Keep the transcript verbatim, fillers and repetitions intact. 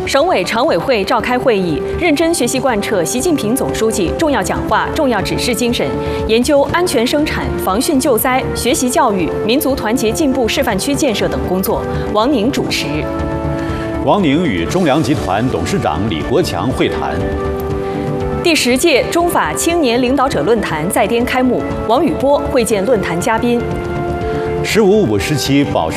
省委常委会召开会议，认真学习贯彻习近平总书记重要讲话、重要指示精神，研究安全生产、防汛救灾、学习教育、民族团结进步示范区建设等工作。王宁主持。 王宁与中粮集团董事长李国强会谈。 第十届中法青年领导者论坛在滇开幕，王宇波会见论坛嘉宾。 十五五时期保